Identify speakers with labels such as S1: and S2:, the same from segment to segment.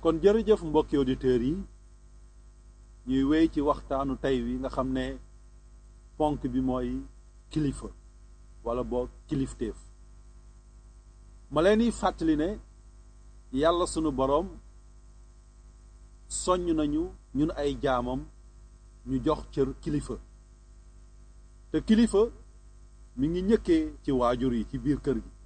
S1: kon jërëjëf mbokki auditeurs yi ñuy wéy ci waxtaanu tey wi nga xam ne ponk bi mooy kilifa wala boog kilifteef ma leen di fàttali ne yàlla sunu boroom soññ nañu ñun ay jaamam ñu jox cër kilifa te kilifa mi ngi ñëkkee ci waajur yi ci biir kër gi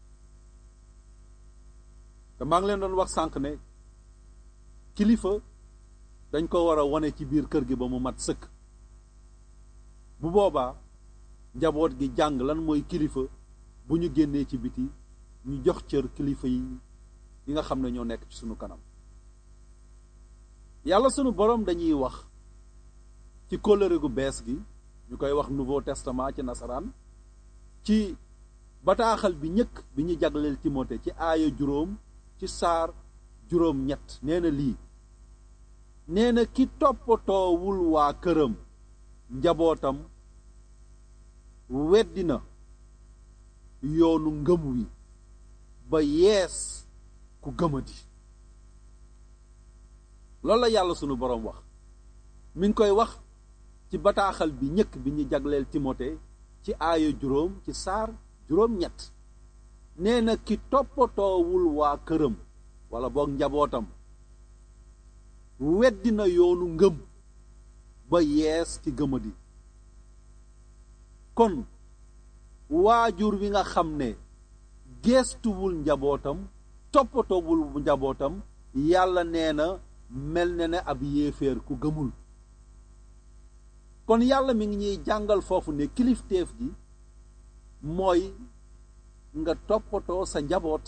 S1: te maa ngi leen doon wax sànq ne kilifa dañ ko war a wane ci biir kër gi ba mu mat sëkk bu boobaa njaboot gi jàng lan mooy kilifa bu ñu génnee ci biti ñu jox cër kilifa yi nga xam ne ñoo nekk ci sunu kanam yàlla sunu boroom dañuy wax ci kóllëre gu bees gi ñu koy wax Nouveau Testament ci nasaraan ci bataaxal bi ñëkk bi ñu jagleel Timote ci aaya juróom ci saar 8 nee na lii nee na ki toppatoowul waa këram njabootam weddi na yoonu ngëm wi ba yees ku gëmadi loolu la yàlla sunu boroom wax mi ngi koy wax ci bataaxal bi ñëkk bi ñu jagleel Timote ci aaya juróom ci saar 8 nee na ki toppatoowul waa këram wala boog njabootam weddi na yoonu ngëm ba yees ki gëmadi kon waajur wi nga xam ne geestuwul njabootam toppatoowul njabootam yàlla nee na mel na ne ab yéeféer ku gëmul kon yàlla mi ngi ñuy jàngal foofu ne kilifteef gi mooy nga toppatoo sa njaboot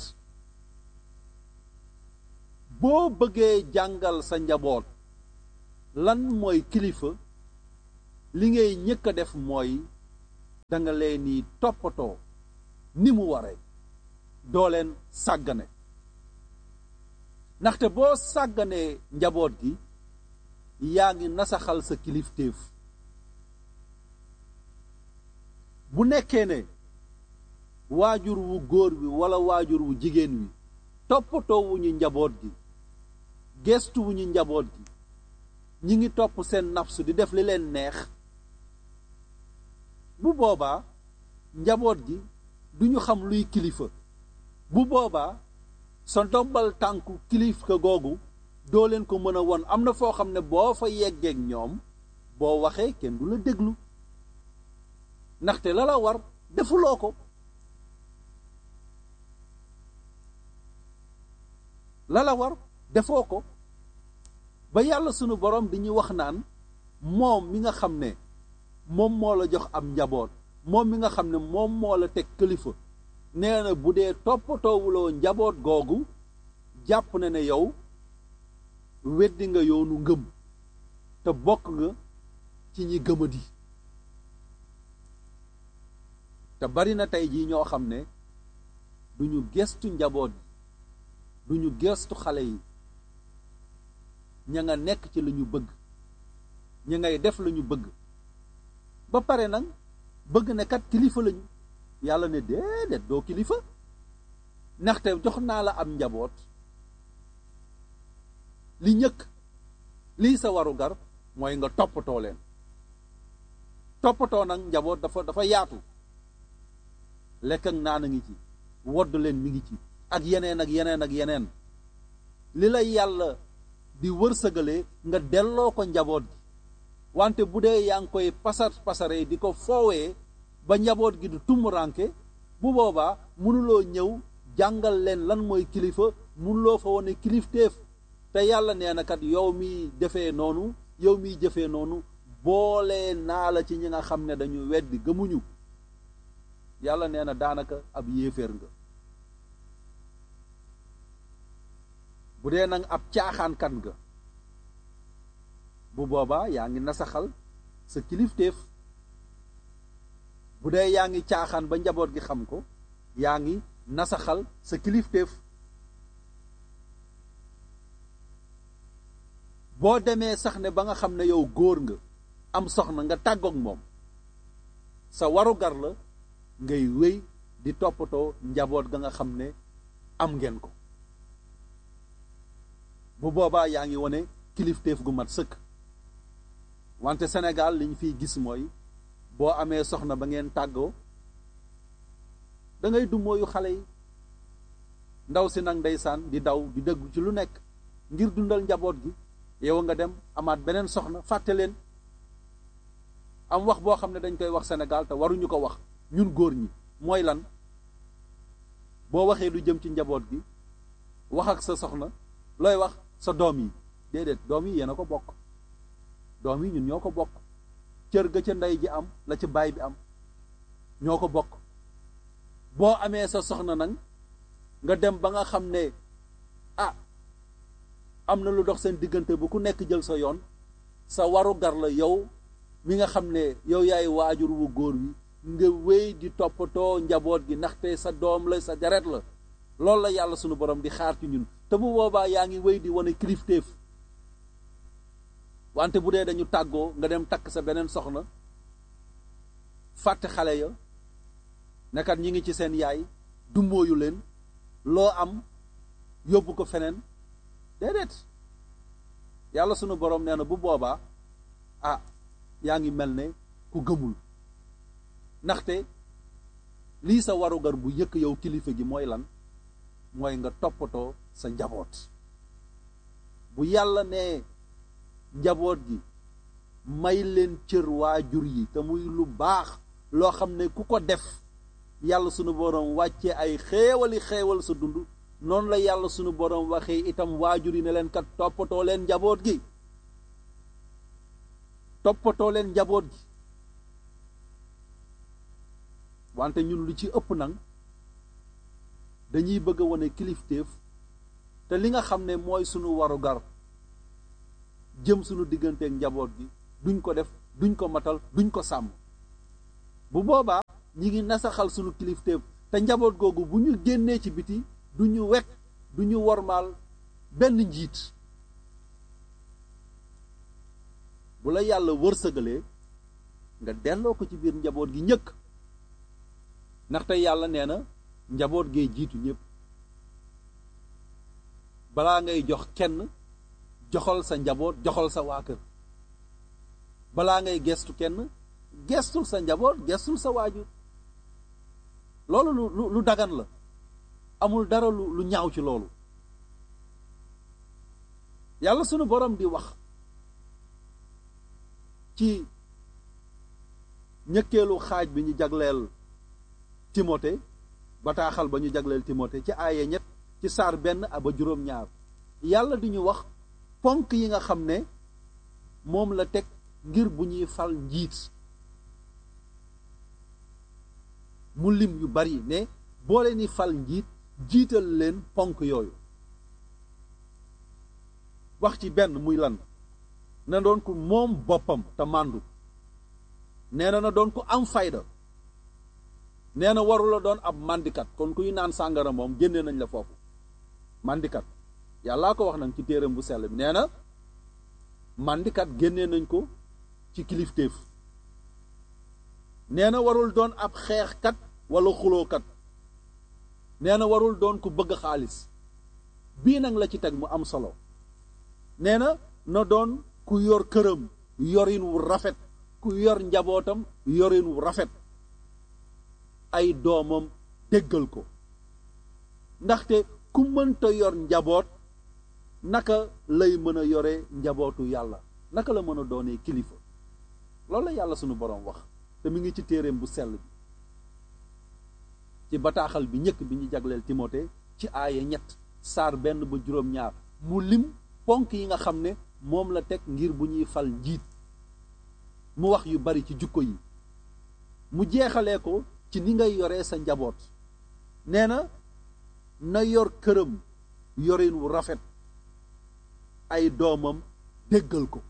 S1: boo bëggee jàngal sa njaboot lan mooy kilifa li ngay ñëkk a def mooy danga leen ni toppatoo ni mu waree doo leen sàggane ndaxte boo sàgganee njaboot gi yaa ngi nasaxal sa kilifteef bu nekkee ne waajur wu góor wi walla waajur wu jigéen wi toppatoo wu ñu njaboot gi gestu wu ñu njaboot gi ñi ngi topp seen nafsu di def li leen neex bu boobaa njaboot gi duñu xam luy kilifa bu boobaa sa ndombal tànku kilifa googu doo leen ko mën a won am na foo xam ne boo fa yeggeeg ñoom boo waxee kenn du la déglu ndaxte la la war defuloo ko la la war defoo ko ba yàlla sunu boroom di ñu wax naan moom mi nga xam ne moom moo la jox am njaboot moom mi nga xam ne moom moo la teg kilifa nee na bu dee toppatoowuloo njaboot googu jàpp na ne yow weddi nga yoonu ngëm te bokk nga ci ñi gëmadi te bari na tey jii ñoo xam ne duñu gestu njaboot yi duñu gestu xale yi ña nga nekk ci lañu bëgg ña ngay def lañu bëgg ba pare nag bëgg ne kat kilifa lañu yàlla ne déedéet doo kilifa ndaxte jox naa la am njaboot li ñëkk lii sa waru gar mooy nga toppatoo leen toppatoo nag njaboot dafa yaatu lekk ak naan a ngi ci wodd leen mi ngi ci ak yeneen ak yeneen ak yeneen li la yàlla di wërsëgale nga delloo ko njaboot gi wante bu dee yaa ngi koy pasare di ko foowee ba njaboot gi du tumuranke bu boobaa mënuloo ñëw jàngal leen lan mooy kilifa mënuloo fa wane kilifteef te yàlla nee na kat yow miy defee noonu yow miy jëfee noonu boole naa la ci ñi nga xam ne dañu weddi gëmuñu yàlla nee na daanaka ab yéeféer nga bu dee nag ab caaxaankat nga bu boobaa yaa ngi nasaxal sa kilifteef bu dee yaa ngi caaxaan ba njaboot gi xam ko yaa ngi nasaxal sa kilifteef boo demee sax ne ba nga xam ne yow góor nga am soxna nga tàggoog moom sa warugar la ngay wéy di toppatoo njaboot ga nga xam ne am ngeen ko bu boobaa yaa ngi wane kilifteef gu mat sëkk. wante Sénégal li ñu fiy gis mooy boo amee soxna ba ngeen tàggoo da ngay dummóoyu xale yi, ndaw si nag ndeysaan di daw di dëggu ci lu nekk ngir dundal njaboot gi, yow nga dem amaat beneen soxna fàtte leen. am wax boo xam ne dañ koy wax Sénégal te waruñu ko wax ñun góor ñi, mooy lan? boo waxee lu jëm ci njaboot gi wax ak sa soxna looy wax? sa doom yi. déedéet, doom yi yéen a ko bokk, doom yi ñun ñoo ko bokk, cër ga ca ndey ji am la ca baay bi am ñoo ko bokk. boo amee sa soxna nag nga dem ba nga xam ne am na lu dox seen diggante bu ku nekk jël sa yoon, sa waru gar la yow mi nga xam ne yow yaay waajur wu góor wi nga wéy di toppatoo njaboot gi, ndaxte sa doom la, sa deret la. loolu la yàlla sunu borom di xaar ci ñun, te bu boobaa yaa ngi wéy di wane kilifteef. wante bu dee dañu tàggoo nga dem takk sa beneen soxna, fàtte xale ya nekkat ñi ngi ci seen yaay, dummóoyu leen, loo am yóbbu ko feneen. déedéet, yàlla sunu borom nee na bu boobaa yaa ngi mel ne ku gëmul. ndaxte lii sa warugar bu yëkk yow kilifa gi mooy lan? mooy nga toppatoo sa njaboot. bu yàlla nee njaboot gi may leen cër waajur yi, te muy lu baax loo xam ne ku ko def yàlla sunu borom wàcce ay xéewal sa dund, noonu la yàlla sunu borom waxee itam waajur yi ne leen kat toppatoo leen njaboot gi, toppatoo leen njaboot gi. wante ñun lu ci ëpp nag dañuy bëgg a wane kilifteef, te li nga xam ne mooy sunu warugar jëm sunu digganteek njaboot gi duñ ko def, duñ ko matal, duñ ko sàmm. bu boobaa ñi ngi nasaxal sunu kilifteef, te njaboot googu bu ñu génnee ci biti duñu wekk, duñu wormaal benn njiit. bu la yàlla wërsëgalee nga delloo ko ci biir njaboot gi ñëkk, ndaxte yàlla nee na njaboot gee jiitu ñëpp. balaa ngay jox kenn joxal sa njaboot, joxal sa waa kër. balaa ngay gestu kenn gestul sa njaboot, gestul sa waajur. loolu lu dagan la, amul dara lu ñaaw ci loolu. yàlla sunu borom di wax ci ñëkkeelu xaaj bi ñu jagleel Timothée, bataaxal ba ñu jagleel Timothée, ci aaye ñett ci saar 1 ba juróom-ñaar, yàlla di ñu wax ponk yi nga xam ne moom la teg ngir bu ñuy fal njiit. mu lim yu bari ne boo leen di fal njiit jiital leen ponk yooyu. wax ci benn muy lan? na doon ko moom boppam te màndu. nee na doon ko am fayda. nee na warula doon ab màndikat, kon kuy naan sàngara moom génne nañ la foofu. màndikat yàllaa ko wax nag ci téeram bu sell bi, nee na màndikat génne nañ ko ci kilifteef. nee na warul doon ab xeexkat wala xulookat. nee na warul doon ku bëgg xaalis. bii nag la ci teg mu am solo. nee na doon ku yor këram yorin wu rafet, ku yor njabootam yorin wu rafet, ay doomam déggal ko. ndaxte ku mënta yor njaboot naka lay mën a yore njabootu yàlla, naka la mën a doonee kilifa? loolu la yàlla sunu borom wax, te mi ngi ci téereem bu sell bi, ci bataaxal bi njëkk bi ñu jagleel Timothée, ci aaye 3 saar 1 ba juróom-ñaar, mu lim ponk yi nga xam ne moom la teg ngir bu ñuy fal njiit. mu wax yu bari ci jukko yi, mu jeexalee ko ci ni ngay yoree sa njaboot. nee na yor këram yorin wu rafet, ay doomam déggal ko.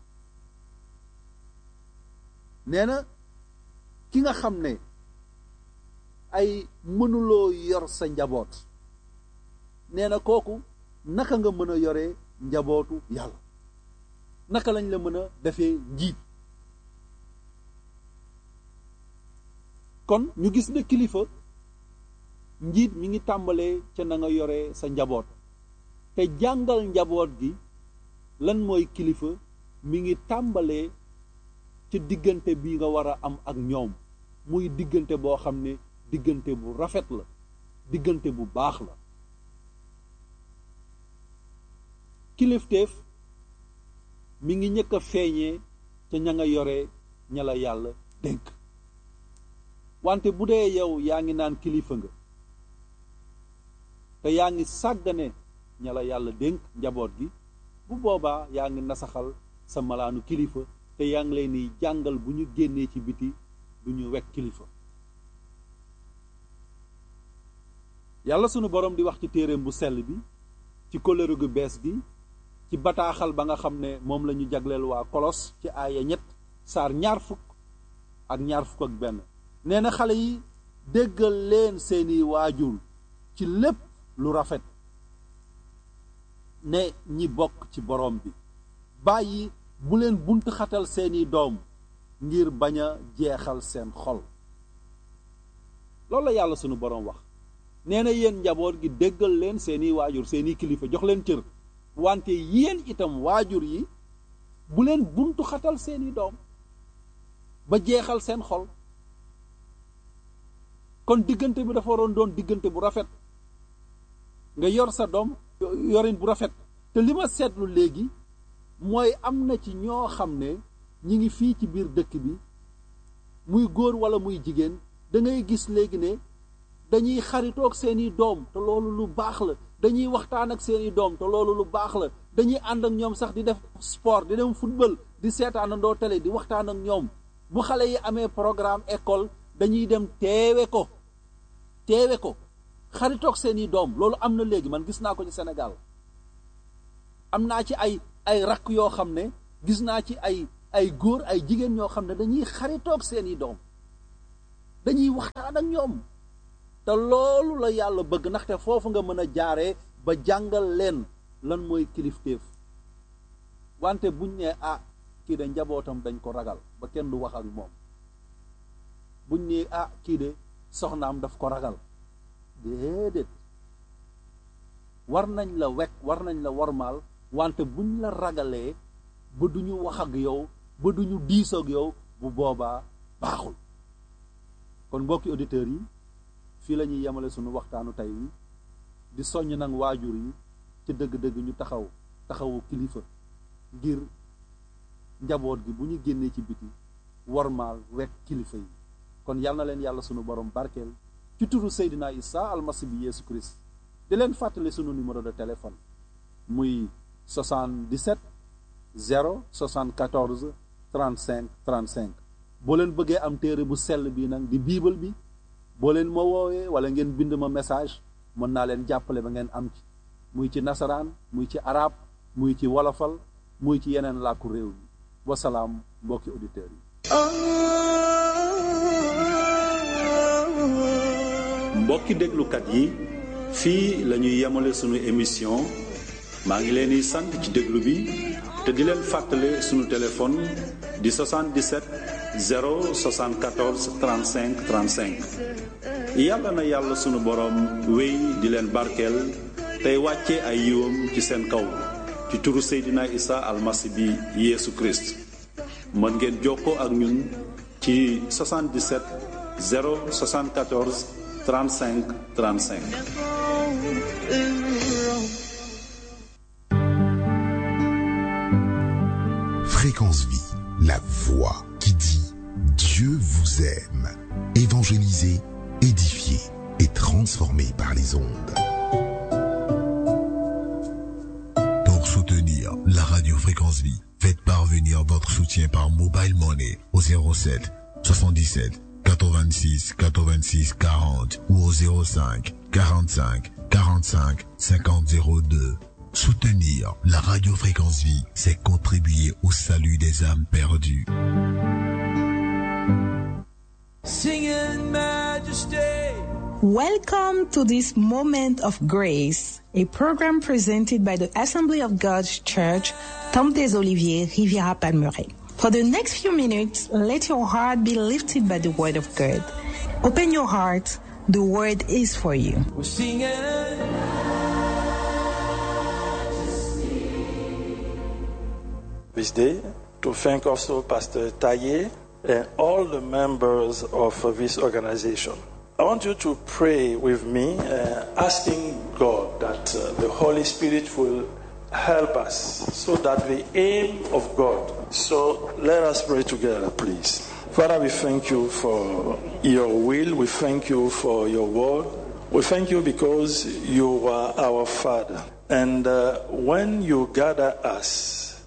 S1: nee na ki nga xam ne ay mënuloo yor sa njaboot, nee na kooku naka nga mën a yoree njabootu yàlla, naka lañ la mën a defee njiit? kon ñu gis ne kilifa njiit mi ngi tàmbalee ca na nga yoree sa njaboot, te jàngal njaboot gi lan mooy kilifa mi ngi tàmbalee ci diggante bi nga war a am ak ñoom muy diggante boo xam ne diggante bu rafet la diggante bu baax la. kilifteef mi ngi ñëkk a feeñee ca ña nga yore ña la yàlla dénk wante bu dee yow yaa ngi naan kilifa nga te yaa ngi sàggane ña la yàlla dénk njaboot gi bu boobaa yaa ngi nasaxal sa malaanu kilifa te yaa ngi leen di jàngal bu ñu génnee ci biti du ñu wekk kilifa. yàlla sunu borom di wax ci téereem bu sell bi ci kóllëre gu bees gi ci bataaxal ba nga xam ne moom la ñu jagleel waa Kolos ci aaya 2 saar 21 nee na xale yi déggal leen seeni waajur ci lépp lu rafet ne ñi bokk ci borom bi bàyyi bu leen bunt xatal seeni doom ngir bañ a jeexal seen xol. loolu la yàlla sunu borom wax nee na yéen njaboot gi déggal leen seeni waajur seeni kilifa jox leen cër wante yéen itam waajur yi bu leen buntu xatal seeni doom ba jeexal seen xol. kon diggante bi dafa waroon doon diggante bu rafet nga yor sa doom yorin bu rafet te li ma seetlu léegi mooy am na ci ñoo xam ne ñi ngi fii ci biir dëkk bi muy góor walla muy jigéen da ngay gis léegi ne dañuy xaritoog seeni doom te loolu lu baax la dañuy waxtaan ak seeni doom te loolu lu baax la dañuy ànd ak ñoom sax di def sport di dem football di seetaanandoo télé di waxtaan ak ñoom bu xale yi amee programme école dañuy dem teewe ko xaritoog seeni doom. loolu am na léegi man gis naa ko ci Sénégal am naa ci ay rakk yoo xam ne gis naa ci ay góor ay jigéen ñoo xam ne dañuy xaritoog seeni doom dañuy waxtaan ak ñoom te loolu la yàlla bëgg ndaxte foofu nga mën a jaaree ba jàngal leen lan mooy kilifteef wante buñ ne kii de njabootam dañ ko ragal ba kenn du wax ak moom buñ ne kii de soxnaam daf ko ragal déedéet war nañ la wekk war nañ la wormaal wante buñ la ragalee ba duñu wax ak yow ba duñu diisoo ak yow bu boobaa baaxul. kon mbokki auditeurs yi fii la ñuy yemale sunu waxtaanu tey wi di soññ nag waajur yi ci dëgg-dëgg ñu taxawu kilifa ngir njaboot gi bu ñu génnee ci biti wormaal wekk kilifa yi. kon yal na leen yàlla sunu borom barkeel ci turu Seydina Isa almasi bi Yeesu Christ di leen fàttali sunu numéro de téléphone muy 77 074 35 35. boo leen bëggee am téere bu sell bii nag di biibal bi boo leen ma woowee wala ngeen bind ma message mën naa leen jàppale ba ngeen am ci muy ci nasaraan muy ci arab muy ci wolofal muy ci yeneen làkku réew mi wasalaam mbokki auditeurs yi. mbokki déglukat yi fii la ñuy yemale sunu émission maa ngi leen di sant ci déglu bi te di leen fàttale sunu téléphone di 77 074 35 35 yàlla na yàlla sunu borom wéy di leen barkeel tey wàcce ay yiwam ci seen kaw ci turu Seydina Isa almasi bi Yeesu Christ mën ngeen jokkoo ak ñun ci 77 074 35 35.
S2: Fréquence Vie, la voix qui dit Dieu vous aime. Évangélisé, édifié et transformé par les ondes. Pour soutenir la radio Fréquence Vie, faites parvenir votre soutien par Mobile Money au 07 77 86 86 40 ou au 05 45 45 50 02. Soutenir la radio Fréquence Vie, c'est contribuer au salut des âmes perdues.
S3: Sing in majesty.
S4: Welcome to this Moment of Grace, a program presented by the Assembly of God's Church, Temple des Oliviers, Riviera-Palmeraie. For the next few minutes, let your heart be lifted by the Word of God. Open your heart, the Word is for you.
S3: We're singing.
S5: this day, to thank also Pastor Taye and all the members of this organization. I want you to pray with me, asking God that the Holy Spirit will help us so that the aim of God. So let us pray together, please. Father, we thank you for your will. We thank you for your word. We thank you because you are our Father. And when you gather us,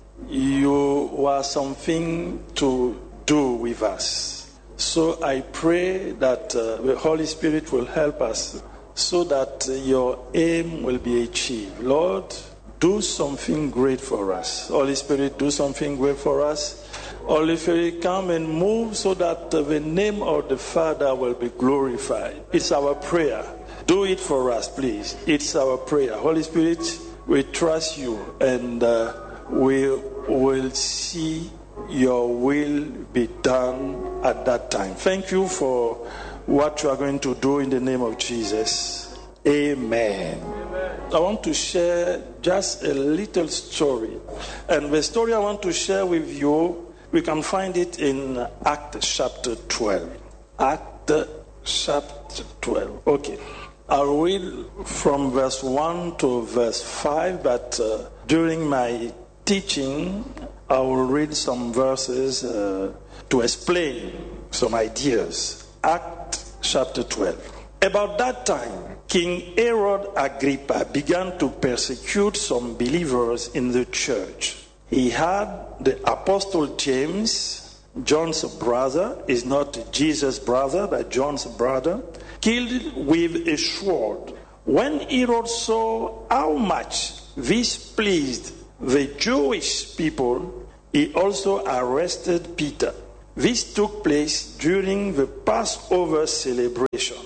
S5: you are something to do with us. So I pray that the Holy Spirit will help us so that your aim will be achieved. Lord, do something great for us. Holy Spirit, do something great for us. Holy Spirit, come and move so that the name of the Father will be glorified. It's our prayer. Do it for us, please. It's our prayer. Holy Spirit, we trust you, and we will see your will be done at that time. Thank you for what you are going to do in the name of Jesus. Amen. I want to share just a little story. And the story I want to share with you, we can find it in Acts chapter 12. Acts chapter 12. Okay. I'll read from verse 1 to verse 5, but during my teaching, I will read some verses to explain some ideas. Acts chapter 12. About that time, King Herod Agrippa began to persecute some believers in the church. He had the apostle James, John's brother, is not Jesus' brother, but John's brother, killed with a sword. When Herod saw how much this pleased the Jewish people, he also arrested Peter. This took place during the Passover celebration.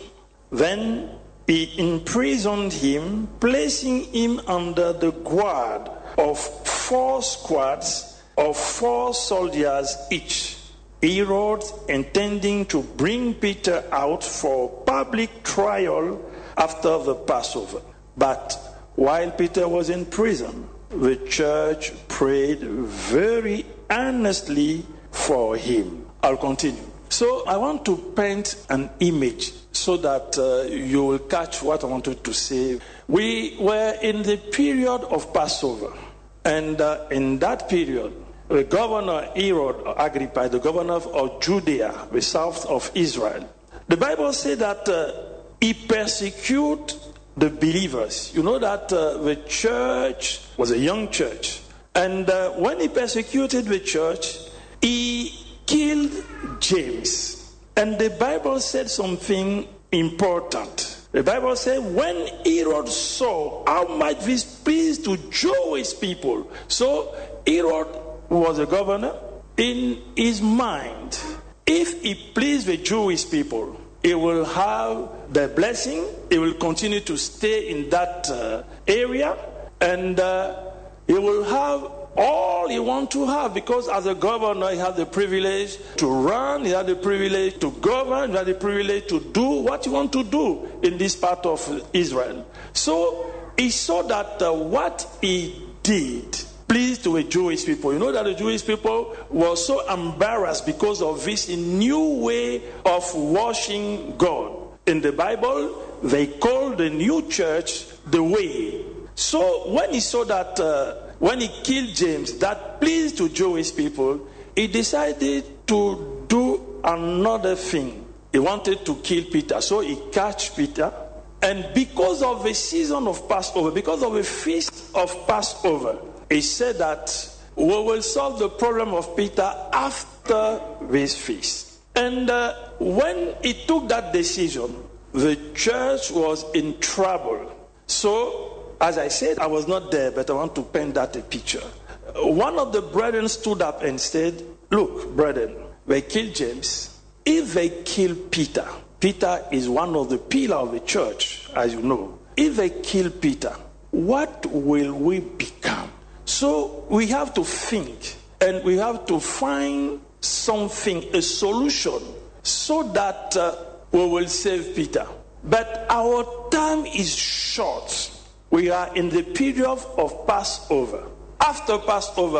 S5: Then he imprisoned him, placing him under the guard of 4 squads of 4 soldiers each. Herod intending to bring Peter out for public trial after the Passover. But while Peter was in prison, the church prayed very earnestly for him. I'll continue. So I want to paint an image so that you will catch what I wanted to say. We were in the period of Passover. And in that period, the governor Herod Agrippa, the governor of Judea, the south of Israel, the Bible said that he persecuted the believers. You know that the church was a young church. And when he persecuted the church, he killed James. And the Bible said something important. The Bible said when Herod saw how much this pleased to Jewish people, so Herod was a governor. In his mind, if he pleased the Jewish people, he will have the blessing, he will continue to stay in that area, and he will have all he wants to have, because as a governor he had the privilege to run, he had the privilege to govern, he had the privilege to do what he wants to do in this part of Israel. So he saw that what he did pleased to the Jewish people. You know that the Jewish people were so embarrassed because of this new way of worshiping God. In the Bible, they call the new church the way. So when he saw that when he killed James, that pleased to Jewish people, he decided to do another thing. He wanted to kill Peter. So he catch Peter. And because of the season of Passover, because of the feast of Passover, he said that we will solve the problem of Peter after this feast. And when he took that decision, the church was in trouble. So, as I said, I was not there, but I want to paint that a picture. One of the brethren stood up and said, look, brethren, they killed James. If they kill Peter, Peter is one of the pillars of the church, as you know. If they kill Peter, what will we become? So we have to think, and we have to find something, a solution, so that we will save Peter. But our time is short. We are in the period of Passover. After Passover,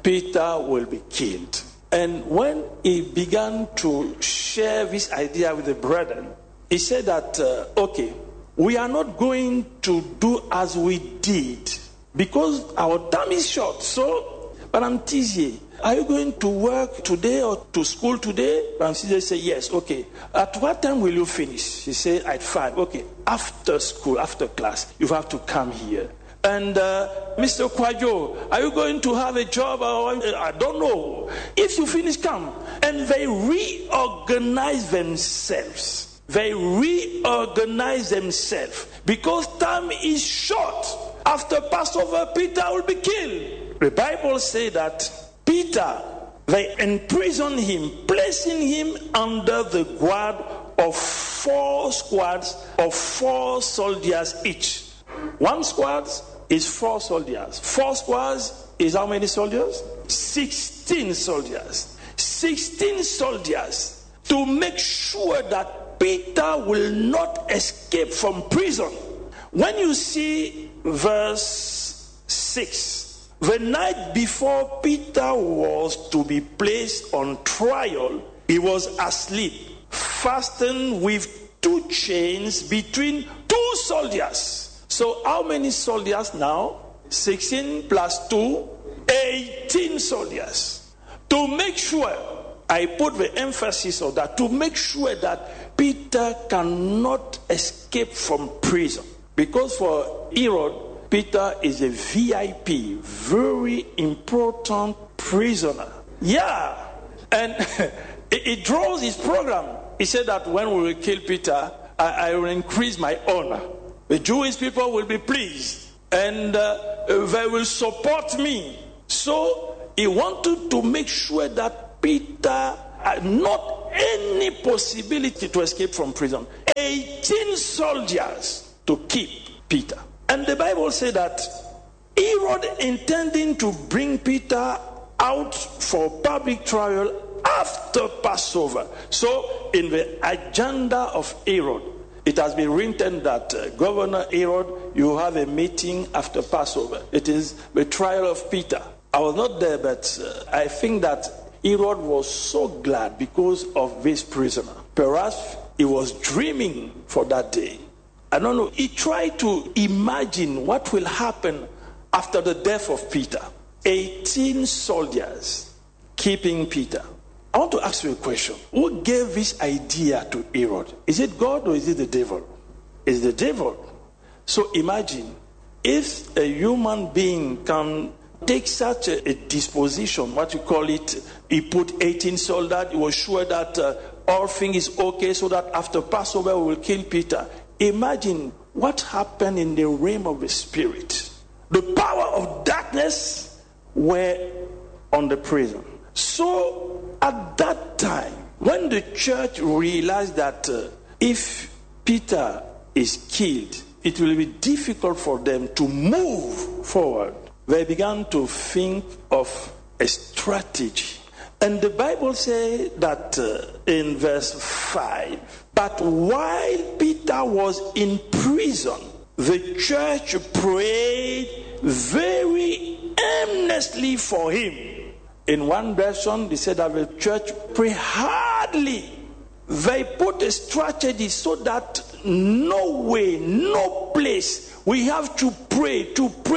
S5: Peter will be killed. And when he began to share this idea with the brethren, he said that, okay, we are not going to do as we did because our time is short. So, Madam Tizier, are you going to work today or to school today? Madam Tizier said, yes, okay. At what time will you finish? She said, at 5. Okay, after school, after class, you have to come here. And Mr. Kwajo, are you going to have a job? I don't know. If you finish, come. And they reorganize themselves. Because time is short. After Passover, Peter will be killed. The Bible says that Peter, they imprisoned him, placing him under the guard of 4 squads of 4 soldiers each. 1 squad is 4 soldiers. 4 squads is how many soldiers? 16 soldiers. 16 soldiers to make sure that Peter will not escape from prison. When you see verse 6, the night before Peter was to be placed on trial, he was asleep, fastened with 2 chains between 2 soldiers. So how many soldiers now? 16 plus 2, 18 soldiers. To make sure, I put the emphasis on that, to make sure that Peter cannot escape from prison. Because for Herod, Peter is a VIP, very important prisoner. Yeah. And it draws his program. He said that when we will kill Peter, I will increase my honor. The Jewish people will be pleased and they will support me. So he wanted to make sure that Peter had not any possibility to escape from prison. 18 soldiers to keep Peter. And the Bible said that Herod intending to bring Peter out for public trial after Passover. So in the agenda of Herod, it has been written that Governor Herod, you have a meeting after Passover. It is the trial of Peter. I was not there, but I think that Herod was so glad because of this prisoner. Perhaps he was dreaming for that day. I don't know. He tried to imagine what will happen after the death of Peter. 18 soldiers keeping Peter. I want to ask you a question. Who gave this idea to Herod? Is it God or is it the devil? It's the devil. So imagine if a human being can take such a disposition, what you call it, he put 18 soldiers, he was sure that all things is okay so that after Passover we will kill Peter. Imagine what happened in the realm of the spirit. The power of darkness were on the prison. So at that time, when the church realized that if Peter is killed, it will be difficult for them to move forward, they began to think of a strategy. And the Bible says that in verse 5, but while Peter was in prison, the church prayed very earnestly for him. In one version, they said that the church prayed hardly. They put a strategy so that no way, no place, we have to pray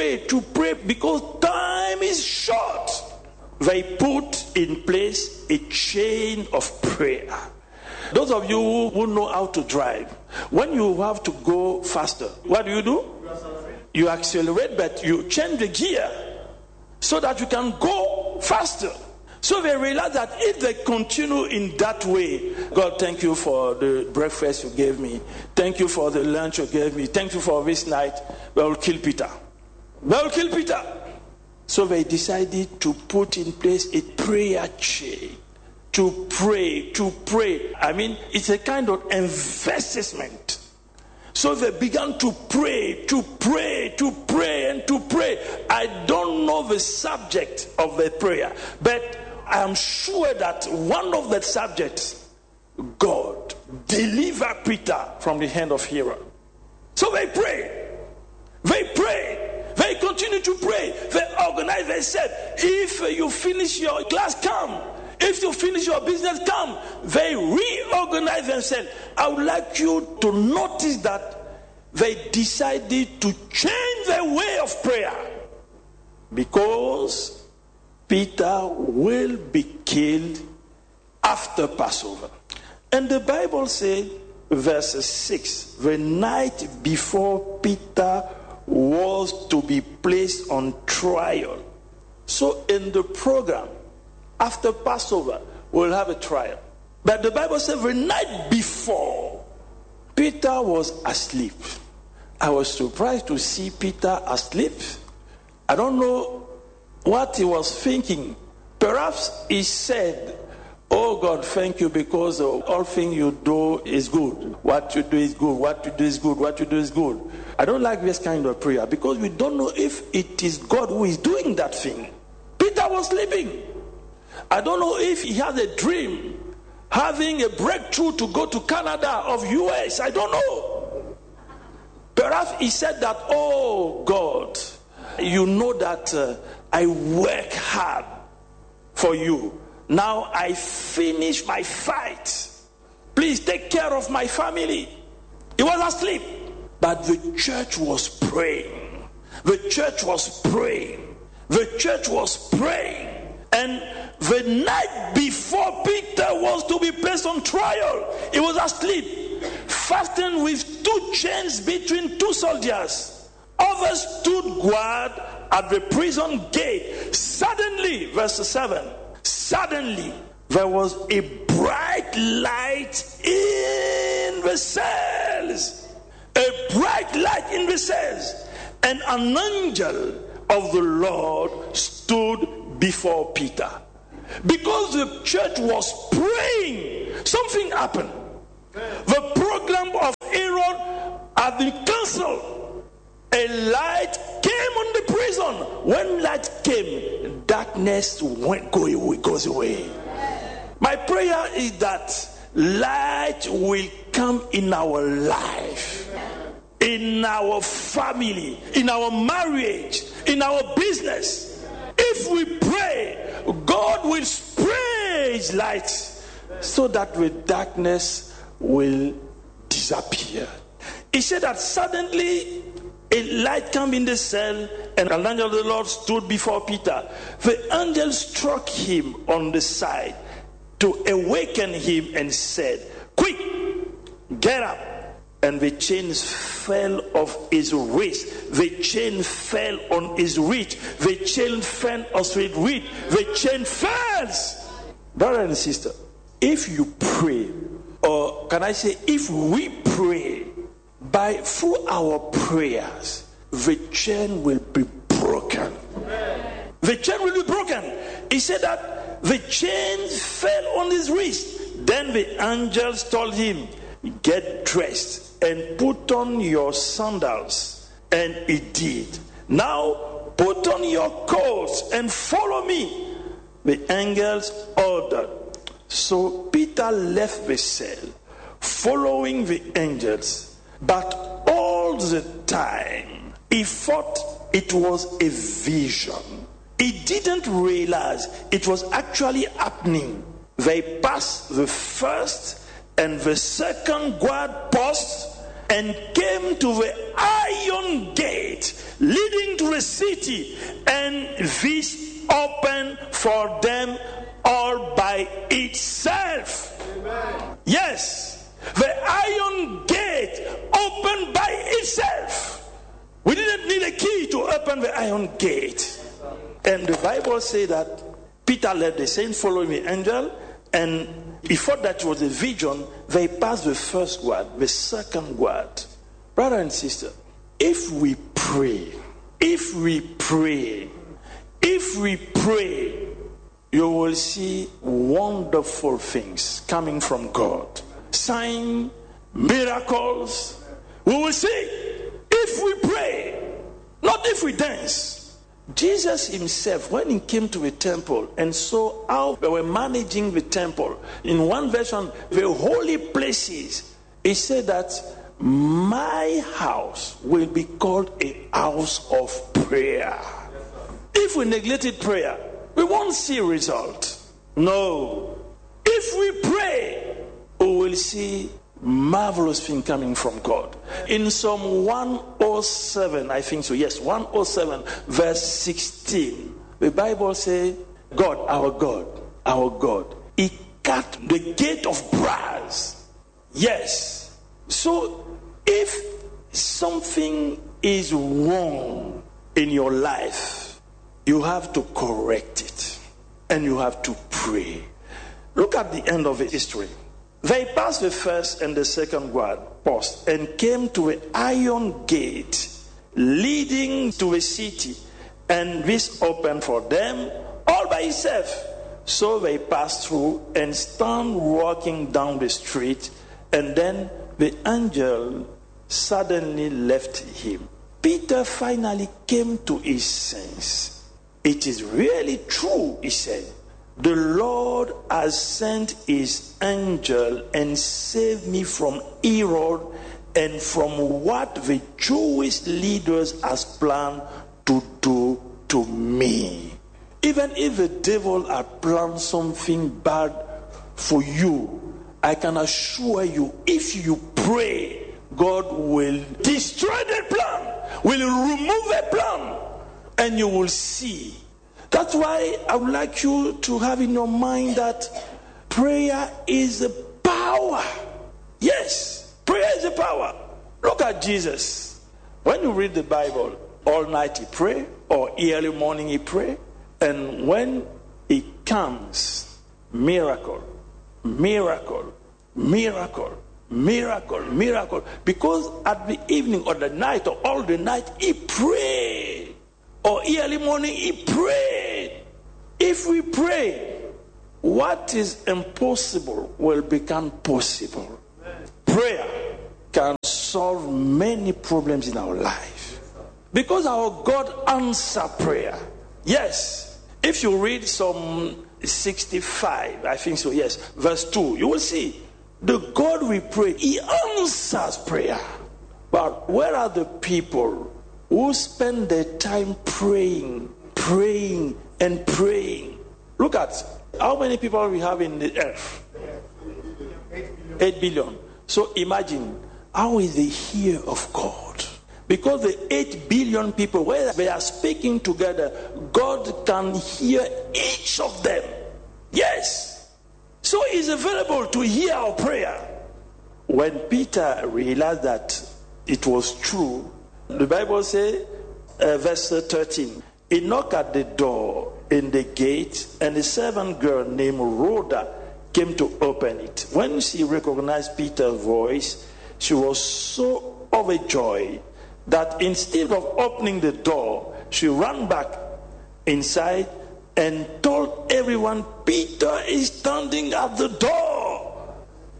S5: because time is short. They put in place a chain of prayer. Those of you who know how to drive, when you have to go faster, what do? You accelerate, but you change the gear so that you can go faster. So they realize that if they continue in that way, God, thank you for the breakfast you gave me. Thank you for the lunch you gave me. Thank you for this night. They will kill Peter. They will kill Peter. So they decided to put in place a prayer chain. To pray. I mean, it's a kind of investment. So they began to pray. I don't know the subject of the prayer, but I am sure that one of the subjects, God, deliver Peter from the hand of Herod. So they pray. They continue to pray. They organize verse 7. If you finish your class, come. If you finish your business, come. They reorganize themselves. I would like you to notice that they decided to change their way of prayer, because Peter will be killed after Passover. And the Bible says, verse 6, the night before Peter was to be placed on trial. So in the program, after Passover, we'll have a trial. But the Bible says the night before, Peter was asleep. I was surprised to see Peter asleep. I don't know what he was thinking. Perhaps he said, "Oh God, thank you, because all things you do is good. What you do is good. What you do is good. What you do is good." I don't like this kind of prayer, because we don't know if it is God who is doing that thing. Peter was sleeping. I don't know if he had a dream, having a breakthrough to go to Canada of US. I don't know. Perhaps he said that, "Oh God, you know that I work hard for you. Now I finish my fight. Please take care of my family." He was asleep. But the church was praying. The church was praying. The church was praying. And the night before Peter was to be placed on trial, he was asleep, fastened with 2 chains between 2 soldiers. Others stood guard at the prison gate. Suddenly, verse 7, suddenly there was a bright light in the cells. A bright light in the cells. And an angel of the Lord stood before Peter. Because the church was praying, something happened. The program of Aaron had been cancelled. A light came on the prison. When light came, darkness goes away. My prayer is that light will come in our life, in our family, in our marriage, in our business. If we pray, God will spray his light so that the darkness will disappear. He said that suddenly a light came in the cell, and an angel of the Lord stood before Peter. The angel struck him on the side to awaken him and said, "Quick, get up." And the chains fell off his wrist. The chain fell on his wrist. The chain fell off his wrist. The chain falls. Brother and sister, if you pray, or can I say, if we pray, through our prayers, the chain will be broken. The chain will be broken. He said that the chain fell on his wrist. Then the angels told him, "Get dressed and put on your sandals." And he did. "Now put on your coats and follow me," the angels ordered. So Peter left the cell, following the angels. But all the time, he thought it was a vision. He didn't realize it was actually happening. They passed the first and the second guard post and came to the iron gate leading to the city, and this opened for them all by itself. Amen. Yes, the iron gate opened by itself. We didn't need a key to open the iron gate. And the Bible says that Peter left the saint following the angel, and he thought that was a vision. They passed the first guard, the second guard. Brother and sister, if we pray, you will see wonderful things coming from God. Signs, miracles. We will see if we pray, not if we dance. Jesus himself, when he came to the temple and saw how they were managing the temple, in one version, the holy places, he said that my house will be called a house of prayer. If we neglected prayer, we won't see result. No. If we pray, we will see marvelous thing coming from God. In Psalm 107, I think so, yes, 107 verse 16, the Bible says, God, our God, he cut the gate of brass. Yes. So if something is wrong in your life, you have to correct it and you have to pray. Look at the end of the history. They passed the first and the second guard post and came to an iron gate leading to a city, and this opened for them all by itself. So they passed through and stand walking down the street, and then the angel suddenly left him. Peter finally came to his senses. It is really true, he said. The Lord has sent his angel and saved me from Herod and from what the Jewish leaders has planned to do to me. Even if the devil had planned something bad for you, I can assure you, if you pray, God will destroy the plan, will remove the plan, and you will see. That's why I would like you to have in your mind that prayer is a power. Yes, prayer is a power. Look at Jesus. When you read the Bible, all night he pray, or early morning he pray, and when he comes, miracle, miracle, miracle, miracle, miracle. Because at the evening or the night or all the night he prayed. Or early morning he prayed. If we pray, what is impossible will become possible. Prayer can solve many problems in our life. Because our God answers prayer. Yes. If you read Psalm 65, I think so, yes, verse 2, you will see the God we pray, he answers prayer. But where are the people who spend their time praying, praying, and praying? Look at how many people we have in the earth. 8 billion. So imagine, how is the ear of God? Because the 8 billion people, where they are speaking together, God can hear each of them. Yes. So he's available to hear our prayer. When Peter realized that it was true, the Bible says, verse 13, he knocked at the door in the gate, and a servant girl named Rhoda came to open it. When she recognized Peter's voice, she was so overjoyed that instead of opening the door, she ran back inside and told everyone, Peter is standing at the door.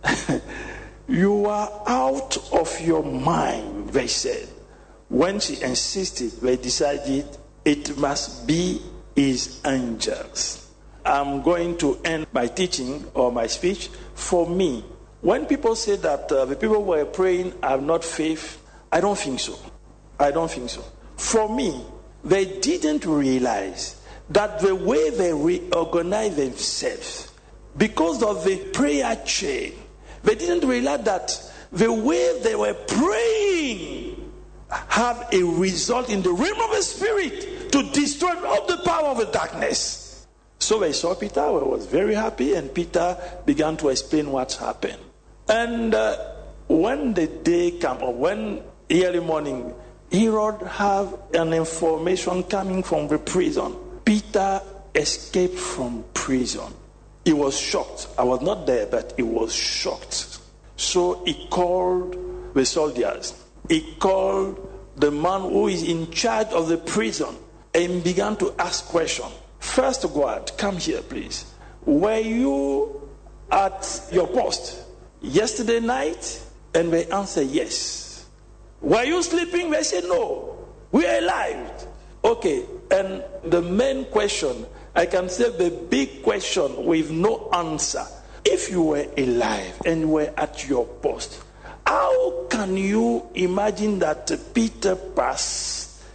S5: You are out of your mind, they said. When she insisted, they decided it must be his angels. I'm going to end my teaching or my speech. For me, when people say that the people who are praying have not faith, I don't think so. I don't think so. For me, they didn't realize that the way they reorganize themselves, because of the prayer chain, they didn't realize that the way they were praying have a result in the realm of the spirit to destroy all the power of the darkness. So they saw Peter, who was very happy, and Peter began to explain what happened. And when the day came, or when early morning, Herod have an information coming from the prison. Peter escaped from prison. He was shocked. I was not there, but he was shocked. So he called the soldiers. He called the man who is in charge of the prison and began to ask questions. First guard, come here please. Were you at your post yesterday night? And they answered yes. Were you sleeping? They said no. We are alive. Okay, and the main question, I can say the big question with no answer. If you were alive and were at your post, how can you imagine that Peter passed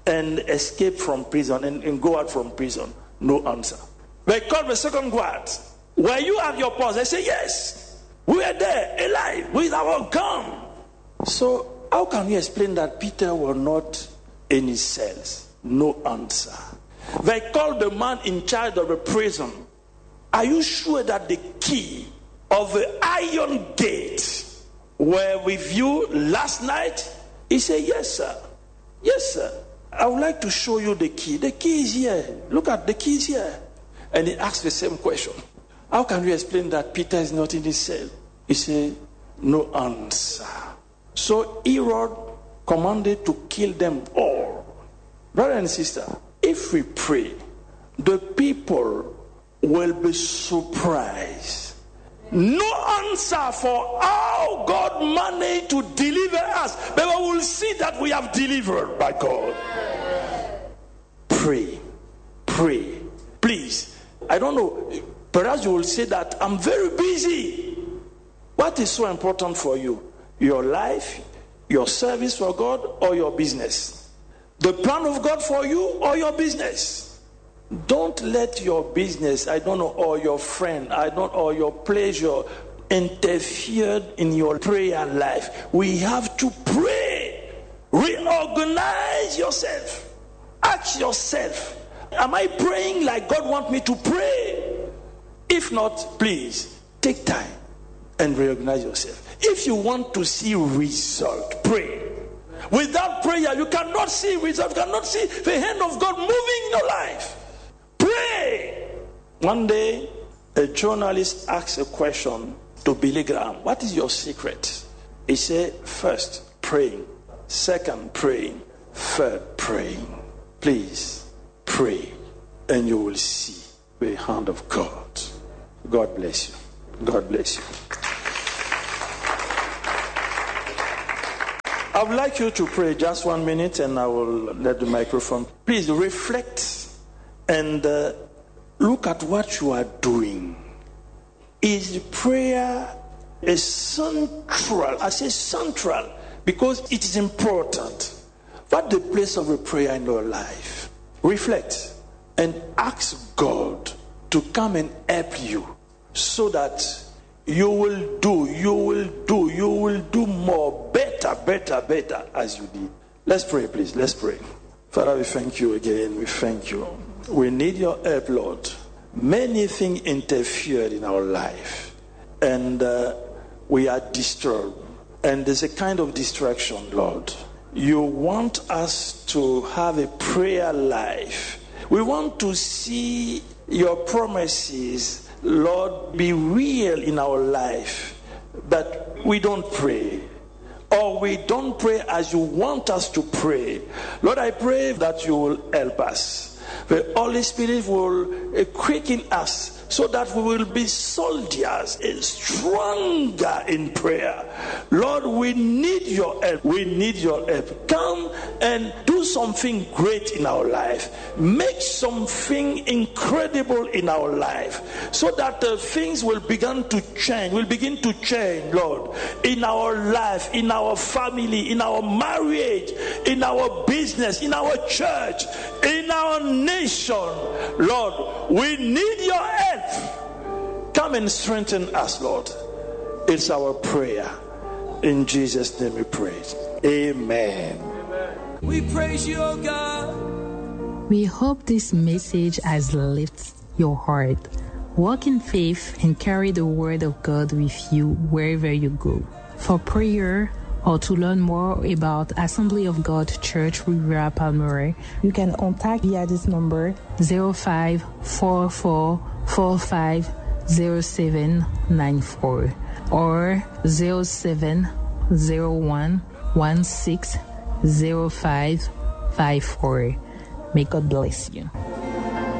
S5: and escape from prison and go out from prison? No answer. They called the second guard. Were you at your post? They say, yes. We were there, alive, with our gun. So how can you explain that Peter was not in his cells? No answer. They called the man in charge of the prison. Are you sure that the key of the iron gate were with you last night? He said, yes, sir. Yes, sir. I would like to show you the key. The key is here. Look at the key is here. And he asked the same question. How can you explain that Peter is not in his cell? He said, no answer. So Herod commanded to kill them all. Brother and sister, if we pray, the people will be surprised. No answer for how God managed to deliver us, but we will see that we have delivered by God. Pray, pray, please. I don't know, perhaps you will say that I'm very busy. What is so important for you? Your life, your service for God, or your business? The plan of God for you or your business? Don't let your business, or your friend, or your pleasure interfere in your prayer life. We have to pray. Reorganize yourself. Ask yourself, am I praying like God wants me to pray? If not, please take time and reorganize yourself. If you want to see result, pray. Without prayer, you cannot see result. You cannot see the hand of God moving in your life. Pray. One day, a journalist asked a question to Billy Graham. What is your secret? He said, first, praying. Second, praying. Third, praying. Please, pray, and you will see the hand of God. God bless you. God bless you. I would like you to pray just 1 minute, and I will let the microphone. Please reflect and look at what you are doing. Is prayer a central? I say central because it is important. What the place of a prayer in your life? Reflect and ask God to come and help you so that you will do more, better as you did. Let's pray, please. Let's pray. Father, we thank you again. We thank you. We need your help, Lord. Many things interfered in our life, and we are disturbed. And there's a kind of distraction, Lord. You want us to have a prayer life. We want to see your promises, Lord, be real in our life. But we don't pray. Or we don't pray as you want us to pray. Lord, I pray that you will help us. The Holy Spirit will quicken us so that we will be soldiers and stronger in prayer. Lord, we need your help. We need your help. Come and do something great in our life. Make something incredible in our life so that things will begin to change. Will begin to change, Lord, in our life, in our family, in our marriage, in our business, in our church, in our nation. Lord, we need your help. Come and strengthen us, Lord. It's our prayer. In Jesus' name we pray. Amen.
S3: We praise you, oh God.
S4: We hope this message has lifted your heart. Walk in faith and carry the word of God with you wherever you go. For prayer or to learn more about Assembly of God Church Riviera Palmeraie, you can contact via this number 0544450794 or 0701160554. May God bless you.